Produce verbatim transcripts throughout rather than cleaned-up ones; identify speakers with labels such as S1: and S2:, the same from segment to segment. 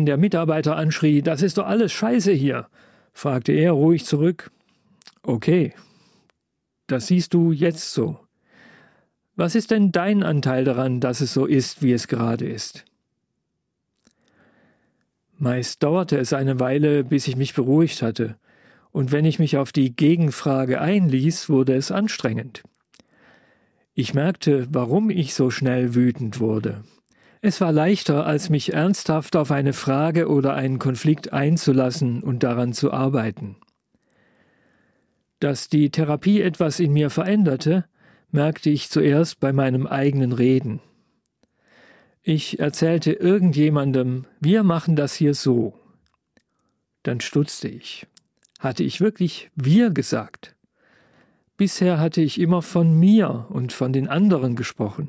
S1: wenn der Mitarbeiter anschrie, »Das ist doch alles Scheiße hier«, fragte er ruhig zurück, »Okay, das siehst du jetzt so. Was ist denn dein Anteil daran, dass es so ist, wie es gerade ist?« Meist dauerte es eine Weile, bis ich mich beruhigt hatte, und wenn ich mich auf die Gegenfrage einließ, wurde es anstrengend. Ich merkte, warum ich so schnell wütend wurde. Es war leichter, als mich ernsthaft auf eine Frage oder einen Konflikt einzulassen und daran zu arbeiten. Dass die Therapie etwas in mir veränderte, merkte ich zuerst bei meinem eigenen Reden. Ich erzählte irgendjemandem, wir machen das hier so. Dann stutzte ich. Hatte ich wirklich wir gesagt? Bisher hatte ich immer von mir und von den anderen gesprochen.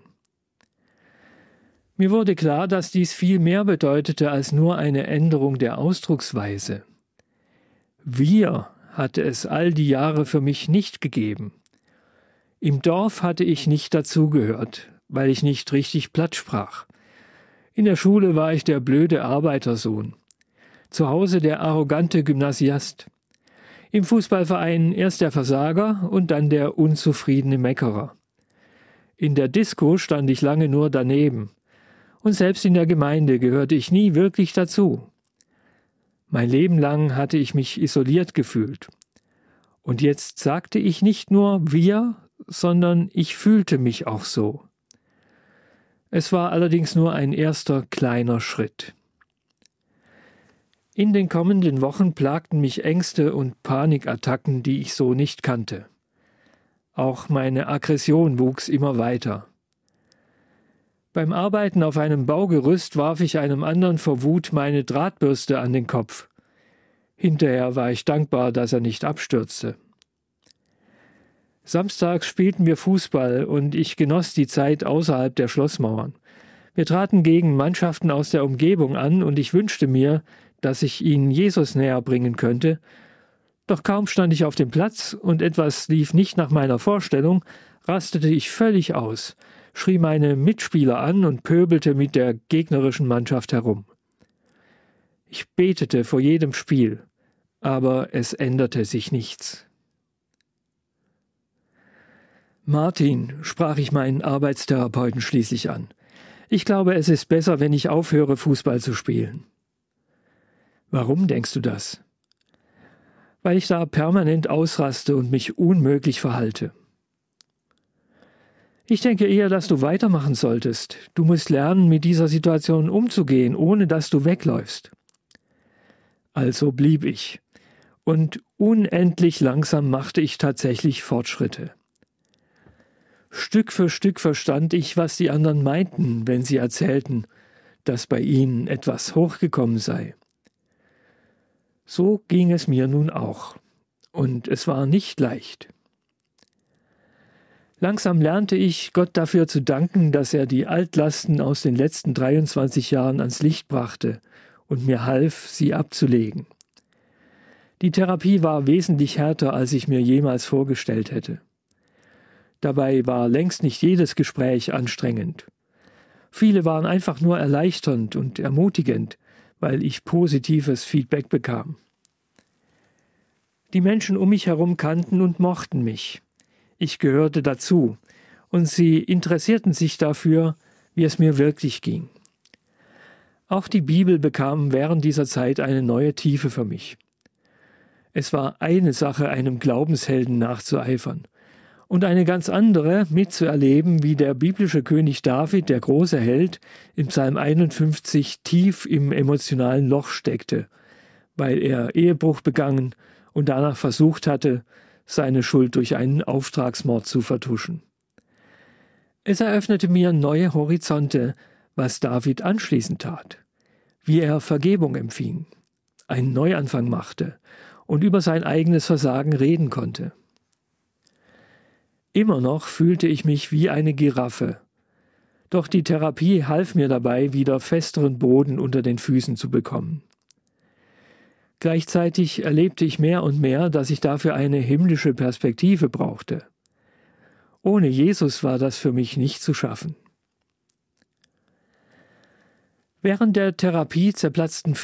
S1: Mir wurde klar, dass dies viel mehr bedeutete als nur eine Änderung der Ausdrucksweise. Wir hatte es all die Jahre für mich nicht gegeben. Im Dorf hatte ich nicht dazugehört, weil ich nicht richtig platt sprach. In der Schule war ich der blöde Arbeitersohn. Zu Hause der arrogante Gymnasiast. Im Fußballverein erst der Versager und dann der unzufriedene Meckerer. In der Disco stand ich lange nur daneben. Und selbst in der Gemeinde gehörte ich nie wirklich dazu. Mein Leben lang hatte ich mich isoliert gefühlt. Und jetzt sagte ich nicht nur wir, sondern ich fühlte mich auch so. Es war allerdings nur ein erster kleiner Schritt. In den kommenden Wochen plagten mich Ängste und Panikattacken, die ich so nicht kannte. Auch meine Aggression wuchs immer weiter. Beim Arbeiten auf einem Baugerüst warf ich einem anderen vor Wut meine Drahtbürste an den Kopf. Hinterher war ich dankbar, dass er nicht abstürzte. Samstags spielten wir Fußball und ich genoss die Zeit außerhalb der Schlossmauern. Wir traten gegen Mannschaften aus der Umgebung an und ich wünschte mir, dass ich ihnen Jesus näher bringen könnte. Doch kaum stand ich auf dem Platz und etwas lief nicht nach meiner Vorstellung, rastete ich völlig aus, schrie meine Mitspieler an und pöbelte mit der gegnerischen Mannschaft herum. Ich betete vor jedem Spiel, aber es änderte sich nichts. »Martin«, sprach ich meinen Arbeitstherapeuten schließlich an, »ich glaube, es ist besser, wenn ich aufhöre, Fußball zu spielen.« »Warum denkst du das?« »Weil ich da permanent ausraste und mich unmöglich verhalte.« »Ich denke eher, dass du weitermachen solltest. Du musst lernen, mit dieser Situation umzugehen, ohne dass du wegläufst.« Also blieb ich. Und unendlich langsam machte ich tatsächlich Fortschritte. Stück für Stück verstand ich, was die anderen meinten, wenn sie erzählten, dass bei ihnen etwas hochgekommen sei. So ging es mir nun auch. Und es war nicht leicht. Langsam lernte ich, Gott dafür zu danken, dass er die Altlasten aus den letzten dreiundzwanzig Jahren ans Licht brachte und mir half, sie abzulegen. Die Therapie war wesentlich härter, als ich mir jemals vorgestellt hätte. Dabei war längst nicht jedes Gespräch anstrengend. Viele waren einfach nur erleichternd und ermutigend, weil ich positives Feedback bekam. Die Menschen um mich herum kannten und mochten mich. Ich gehörte dazu, und sie interessierten sich dafür, wie es mir wirklich ging. Auch die Bibel bekam während dieser Zeit eine neue Tiefe für mich. Es war eine Sache, einem Glaubenshelden nachzueifern, und eine ganz andere, mitzuerleben, wie der biblische König David, der große Held, im Psalm einundfünfzig tief im emotionalen Loch steckte, weil er Ehebruch begangen und danach versucht hatte, seine Schuld durch einen Auftragsmord zu vertuschen. Es eröffnete mir neue Horizonte, was David anschließend tat, wie er Vergebung empfing, einen Neuanfang machte und über sein eigenes Versagen reden konnte. Immer noch fühlte ich mich wie eine Giraffe, doch die Therapie half mir dabei, wieder festeren Boden unter den Füßen zu bekommen. Gleichzeitig erlebte ich mehr und mehr, dass ich dafür eine himmlische Perspektive brauchte. Ohne Jesus war das für mich nicht zu schaffen. Während der Therapie zerplatzten